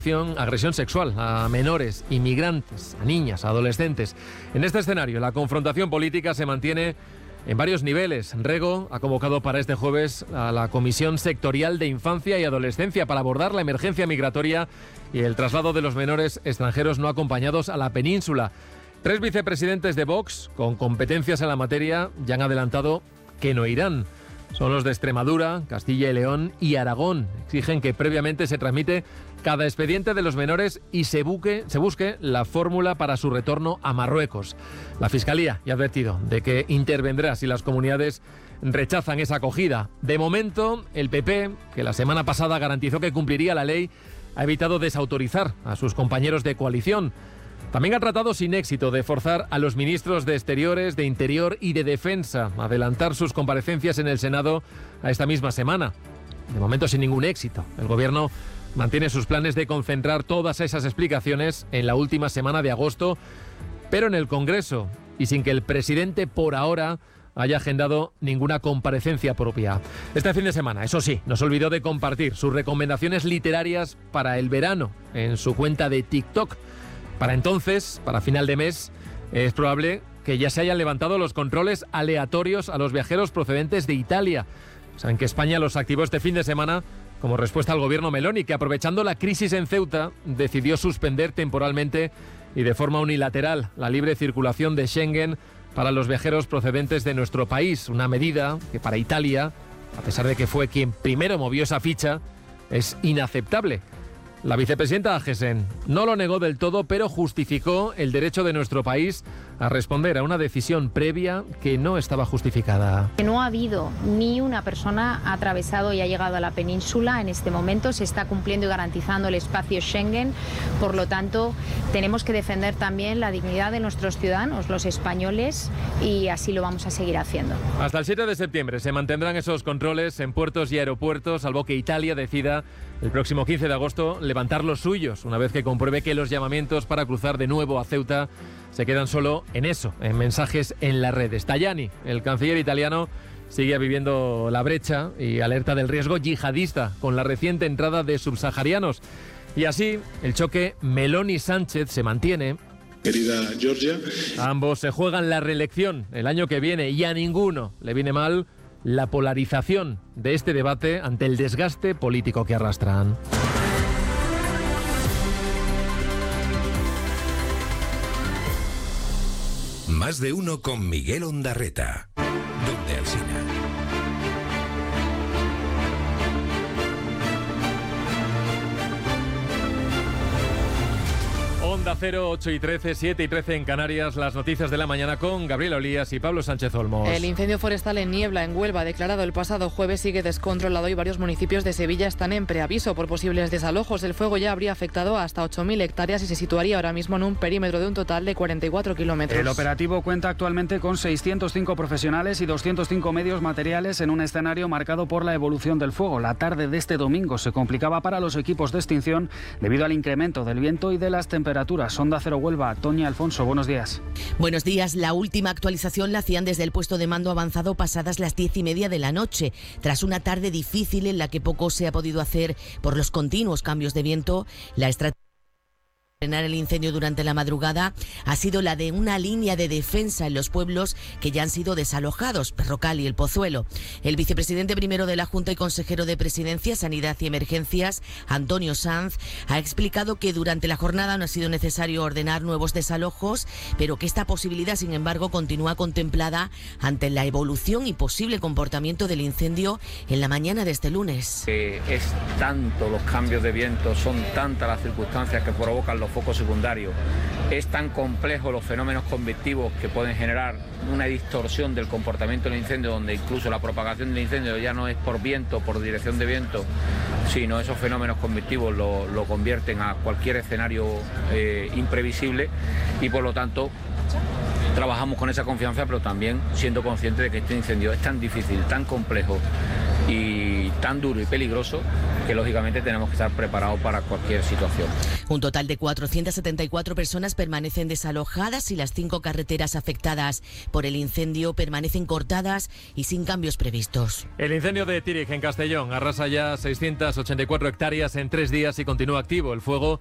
agresión sexual a menores, inmigrantes, a niñas, a adolescentes. En este escenario, la confrontación política se mantiene en varios niveles. Rego ha convocado para este jueves a la Comisión Sectorial de Infancia y Adolescencia para abordar la emergencia migratoria y el traslado de los menores extranjeros no acompañados a la península. 3 vicepresidentes de Vox, con competencias en la materia, ya han adelantado que no irán. Son los de Extremadura, Castilla y León y Aragón. Exigen que previamente se tramite cada expediente de los menores y se busque la fórmula para su retorno a Marruecos. La Fiscalía ya ha advertido de que intervendrá si las comunidades rechazan esa acogida. De momento, el PP, que la semana pasada garantizó que cumpliría la ley, ha evitado desautorizar a sus compañeros de coalición. También ha tratado sin éxito de forzar a los ministros de Exteriores, de Interior y de Defensa a adelantar sus comparecencias en el Senado a esta misma semana. De momento sin ningún éxito. El Gobierno mantiene sus planes de concentrar todas esas explicaciones en la última semana de agosto, pero en el Congreso y sin que el presidente por ahora haya agendado ninguna comparecencia propia. Este fin de semana, eso sí, nos olvidó de compartir sus recomendaciones literarias para el verano en su cuenta de TikTok. Para entonces, para final de mes, es probable que ya se hayan levantado los controles aleatorios a los viajeros procedentes de Italia. Saben que España los activó este fin de semana como respuesta al gobierno Meloni, que aprovechando la crisis en Ceuta decidió suspender temporalmente y de forma unilateral la libre circulación de Schengen para los viajeros procedentes de nuestro país. Una medida que para Italia, a pesar de que fue quien primero movió esa ficha, es inaceptable. La vicepresidenta Agessen no lo negó del todo, pero justificó el derecho de nuestro país a responder a una decisión previa que no estaba justificada. No ha habido ni una persona ha atravesado y ha llegado a la península en este momento. Se está cumpliendo y garantizando el espacio Schengen. Por lo tanto, tenemos que defender también la dignidad de nuestros ciudadanos, los españoles, y así lo vamos a seguir haciendo. Hasta el 7 de septiembre se mantendrán esos controles en puertos y aeropuertos, salvo que Italia decida el próximo 15 de agosto levantar los suyos, una vez que compruebe que los llamamientos para cruzar de nuevo a Ceuta se quedan solo en eso, en mensajes en las redes. Tajani, el canciller italiano, sigue viviendo la brecha y alerta del riesgo yihadista con la reciente entrada de subsaharianos. Y así, el choque Meloni-Sánchez se mantiene. Querida Georgia. Ambos se juegan la reelección el año que viene y a ninguno le viene mal la polarización de este debate ante el desgaste político que arrastran. Más de uno con Miguel Ondarreta. ¿Dónde Alsina? Onda 0, 8 y 13, 7 y 13 en Canarias, las noticias de la mañana con Gabriela Olías y Pablo Sánchez Olmos. El incendio forestal en Niebla, en Huelva, declarado el pasado jueves, sigue descontrolado y varios municipios de Sevilla están en preaviso por posibles desalojos. El fuego ya habría afectado a hasta 8.000 hectáreas y se situaría ahora mismo en un perímetro de un total de 44 kilómetros. El operativo cuenta actualmente con 605 profesionales y 205 medios materiales en un escenario marcado por la evolución del fuego. La tarde de este domingo se complicaba para los equipos de extinción debido al incremento del viento y de las temperaturas. Onda Cero Huelva, Toña Alfonso, buenos días. Buenos días. La última actualización la hacían desde el puesto de mando avanzado pasadas las 10:30 de la noche. Tras una tarde difícil en la que poco se ha podido hacer por los continuos cambios de viento, la estrategia frenar el incendio durante la madrugada ha sido la de una línea de defensa en los pueblos que ya han sido desalojados, Perrocal y El Pozuelo. El vicepresidente primero de la Junta y consejero de Presidencia, Sanidad y Emergencias, Antonio Sanz, ha explicado que durante la jornada no ha sido necesario ordenar nuevos desalojos, pero que esta posibilidad, sin embargo, continúa contemplada ante la evolución y posible comportamiento del incendio en la mañana de este lunes. Es tanto los cambios de viento, son tantas las circunstancias que provocan los focos secundarios, es tan complejo los fenómenos convectivos que pueden generar una distorsión del comportamiento del incendio, donde incluso la propagación del incendio ya no es por viento, por dirección de viento, sino esos fenómenos convectivos lo convierten a cualquier escenario imprevisible y por lo tanto trabajamos con esa confianza, pero también siendo conscientes de que este incendio es tan difícil, tan complejo y tan duro y peligroso que lógicamente tenemos que estar preparados para cualquier situación. Un total de 474 personas permanecen desalojadas y las 5 carreteras afectadas por el incendio permanecen cortadas y sin cambios previstos. El incendio de Tírig en Castellón arrasa ya 684 hectáreas en 3 días y continúa activo. El fuego